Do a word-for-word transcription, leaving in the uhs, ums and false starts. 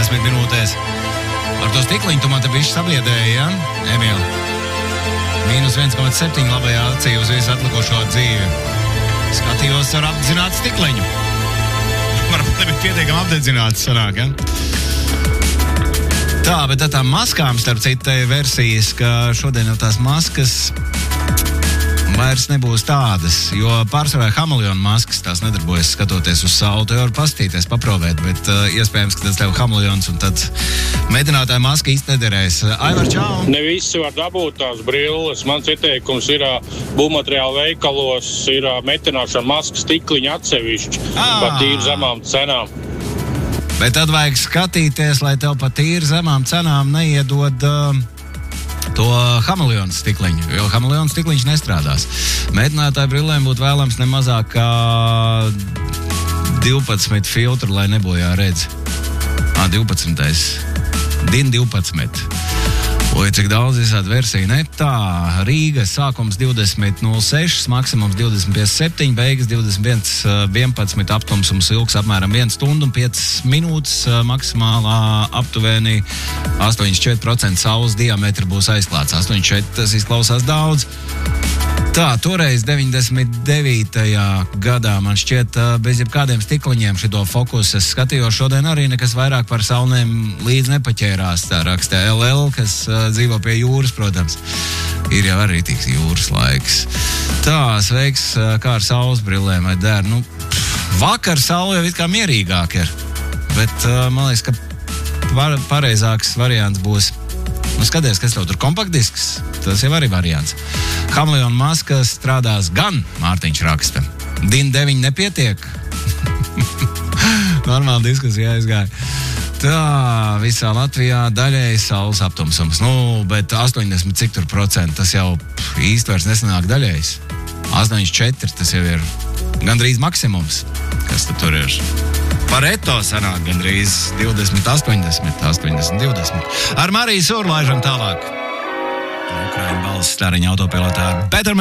desmit minūtēs. Ar to stikliņu tu man te bišķi sabiedēji, ja, Emīl? Mīnus viens komats septiņi labajā acī uz visu atlikušo dzīvi. Skatījos ar apdedzinātu stikliņu. Varbūt nebija pietiekami apdedzināts sanāk, ja? Tā, bet tā tām maskām, starp citu, versijas, ka šodien jau tās maskas vairs nebūs tādas, jo pārsvarā hameleona maskas tās nedarbojas skatoties uz sauli. Tu jau var pastīties, paprovēt, bet uh, iespējams, ka tas tev hameleons un tad mēģinātāja maska īsti nederēs. Aivar, čau! Ne visi var dabūt tās brilles. Mans ieteikums ir būvmateriālu veikalos, ir metināšana maskas stikliņa atsevišķi Ah. par tīri zemām cenām. Bet tad vajag skatīties, lai tev pa tīri zemām cenām neiedod uh, to hameleona stikliņu, jo hameleona stikliņš nestrādās. Mēģinātāju brillēm būtu vēlams ne mazāk kā divpadsmit filtru, lai nebojā redz. Ā, divpadsmitais. Din divpadsmit. Oi, cik daudz visādi versija, ne? Tā, Rīga sākums divdesmit nulle seši, maksimums divdesmit pieci septiņi, beigas divdesmit viens vienpadsmit, aptumsums ilgs apmēram viena stunda un piecas minūtes, maksimālā aptuveni astoņdesmit četri procenti saules diametra būs aizklāts. astoņdesmit četri tas izklausās daudz. Tā, toreiz deviņdesmit devītajā gadā man šķiet bez jebkādiem stikliņiem šito fokusu es skatījos. Šodien arī nekas vairāk par saulēm līdz nepaķērās. Tā raksta L L, kas uh, dzīvo pie jūras, protams. Ir jau arī tik jūras laiks. Tā, sveiks, kā ar saules brillēm vai der. Nu, pff, vakar saule jau it kā mierīgāk ir. Bet uh, man liekas, ka var, pareizāks variants būs. Nu, skaties, kas tev tur kompaktdisks. Tas jau arī variants. Hameleona maska strādās gan, Mārtiņš raksta. Din deviņi nepietiek. Normāla diskusija aizgāja. Tā, visā Latvijā daļēji saules aptumsums. Nu, bet astoņdesmit cik tur procenti, tas jau pff, īsti vairs nesanāk daļējs. astoņdesmit četri tas jau ir gandrīz maksimums. Kas tad tur ir? Pareto sanāk gandrīz divdesmit astoņdesmit, astoņdesmit divdesmit. Ar Mariju Sūru laižam tālāk. Ukraiņu balss stariņa autopilotā. Better